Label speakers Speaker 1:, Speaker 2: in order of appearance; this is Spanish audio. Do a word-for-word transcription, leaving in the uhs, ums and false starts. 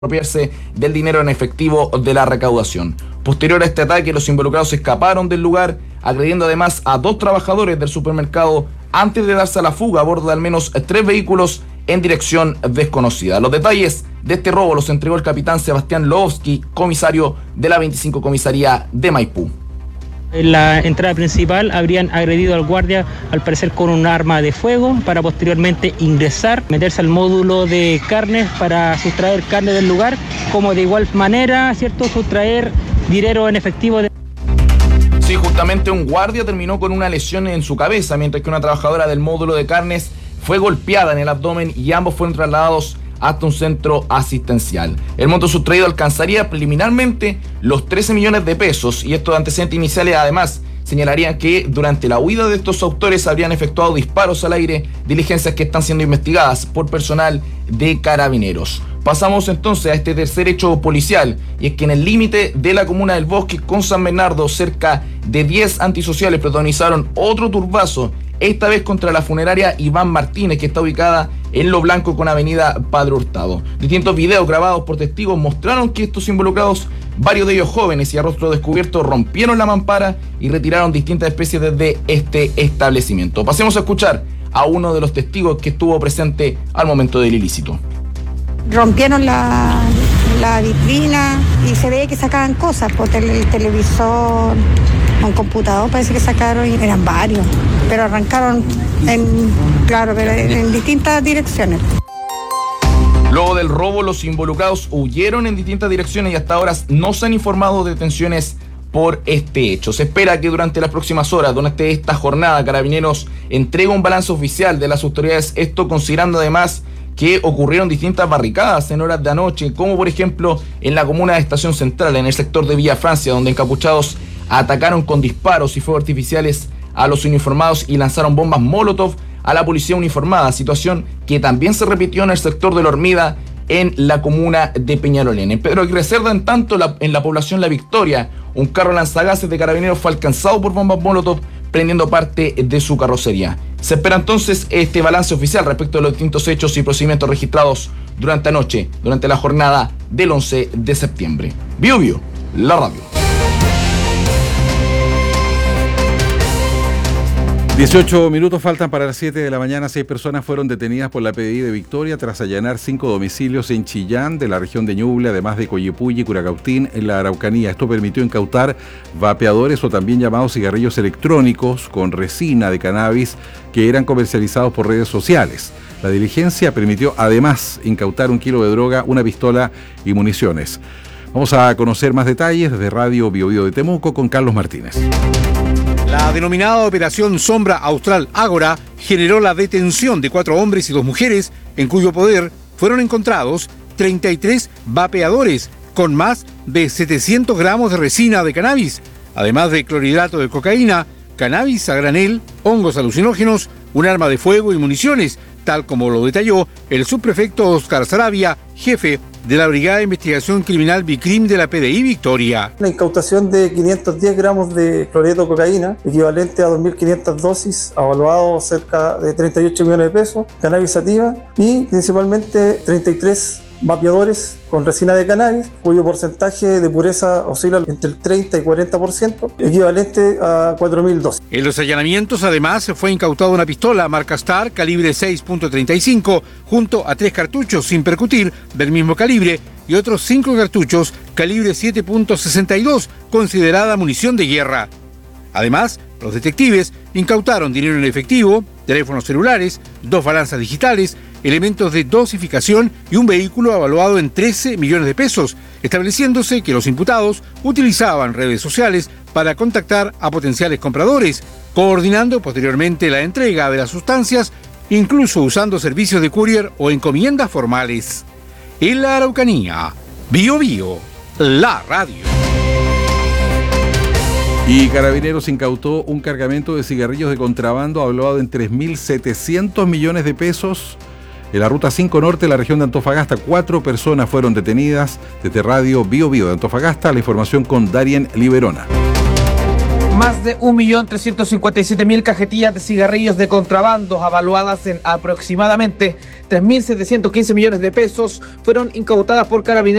Speaker 1: apropiarse del dinero en efectivo de la recaudación. Posterior a este ataque, los involucrados escaparon del lugar, agrediendo además a dos trabajadores del supermercado antes de darse a la fuga a bordo de al menos tres vehículos en dirección desconocida. Los detalles de este robo los entregó el capitán Sebastián Lowski, comisario de la veinticinco Comisaría de Maipú.
Speaker 2: En la entrada principal habrían agredido al guardia, al parecer con un arma de fuego, para posteriormente ingresar, meterse al módulo de carnes para sustraer carne del lugar, como de igual manera, ¿cierto?, sustraer dinero en efectivo. De...
Speaker 1: Sí, justamente un guardia terminó con una lesión en su cabeza, mientras que una trabajadora del módulo de carnes fue golpeada en el abdomen y ambos fueron trasladados hasta un centro asistencial. El monto sustraído alcanzaría preliminarmente los trece millones de pesos, y estos antecedentes iniciales además señalarían que durante la huida de estos autores habrían efectuado disparos al aire, diligencias que están siendo investigadas por personal de Carabineros. Pasamos entonces a este tercer hecho policial, y es que en el límite de la comuna del Bosque con San Bernardo, cerca de diez antisociales protagonizaron otro turbazo, esta vez contra la funeraria Iván Martínez, que está ubicada en Lo Blanco con avenida Padre Hurtado. Distintos videos grabados por testigos mostraron que estos involucrados, varios de ellos jóvenes y a rostro descubierto, rompieron la mampara y retiraron distintas especies desde este establecimiento. Pasemos a escuchar a uno de los testigos que estuvo presente al momento del ilícito.
Speaker 3: Rompieron la, la vitrina y se veía que sacaban cosas, por el televisor, un computador, parece que sacaron, y eran varios, pero arrancaron en, claro, pero en, en distintas direcciones.
Speaker 1: Luego del robo, los involucrados huyeron en distintas direcciones y hasta ahora no se han informado de detenciones por este hecho. Se espera que durante las próximas horas, durante esta jornada, Carabineros entregue un balance oficial de las autoridades, esto considerando además que ocurrieron distintas barricadas en horas de anoche, como por ejemplo en la comuna de Estación Central, en el sector de Villa Francia, donde encapuchados atacaron con disparos y fuegos artificiales a los uniformados y lanzaron bombas Molotov a la policía uniformada, situación que también se repitió en el sector de La Hormida, en la comuna de Peñalolén. En Pedro Aguirre Cerda, en tanto, la, en la población La Victoria, un carro lanzagases de Carabineros fue alcanzado por bombas Molotov, prendiendo parte de su carrocería. Se espera entonces este balance oficial respecto de los distintos hechos y procedimientos registrados durante anoche, durante la jornada del once de septiembre. Bio Bio, la radio.
Speaker 4: dieciocho minutos faltan para las siete de la mañana. Seis personas fueron detenidas por la P D I de Victoria tras allanar cinco domicilios en Chillán, de la región de Ñuble, además de Coyipulli y Curacautín, en la Araucanía. Esto permitió incautar vapeadores, o también llamados cigarrillos electrónicos, con resina de cannabis, que eran comercializados por redes sociales. La diligencia permitió además incautar un kilo de droga, una pistola y municiones. Vamos a conocer más detalles desde Radio Bio Bio de Temuco con Carlos Martínez.
Speaker 5: La denominada Operación Sombra Austral Ágora generó la detención de cuatro hombres y dos mujeres, en cuyo poder fueron encontrados treinta y tres vapeadores con más de setecientos gramos de resina de cannabis, además de clorhidrato de cocaína, cannabis a granel, hongos alucinógenos, un arma de fuego y municiones, tal como lo detalló el subprefecto Oscar Sarabia, jefe de la Brigada de Investigación Criminal BICRIM de la P D I Victoria.
Speaker 6: La incautación de quinientos diez gramos de clorhidrato de cocaína, equivalente a dos mil quinientas dosis, evaluado cerca de treinta y ocho millones de pesos, cannabis sativa y principalmente treinta y tres vapeadores con resina de cannabis, cuyo porcentaje de pureza oscila entre el treinta y cuarenta por ciento, equivalente a cuatro mil dosis.
Speaker 5: En los allanamientos, además, fue incautada una pistola marca Star calibre seis punto treinta y cinco, junto a tres cartuchos sin percutir del mismo calibre y otros cinco cartuchos calibre siete punto sesenta y dos, considerada munición de guerra. Además, los detectives incautaron dinero en efectivo, teléfonos celulares, dos balanzas digitales, elementos de dosificación y un vehículo evaluado en trece millones de pesos, estableciéndose que los imputados utilizaban redes sociales para contactar a potenciales compradores, coordinando posteriormente la entrega de las sustancias, incluso usando servicios de courier o encomiendas formales. En la Araucanía, Bio Bio, la radio.
Speaker 4: Y Carabineros incautó un cargamento de cigarrillos de contrabando evaluado en tres mil setecientos millones de pesos. En la Ruta cinco Norte, la región de Antofagasta, cuatro personas fueron detenidas. Desde Radio Bio Bio de Antofagasta, la información con Darien Liberona.
Speaker 7: Más de un millón trescientos cincuenta y siete mil cajetillas de cigarrillos de contrabando, avaluadas en aproximadamente tres mil setecientos quince millones de pesos, fueron incautadas por Carabineros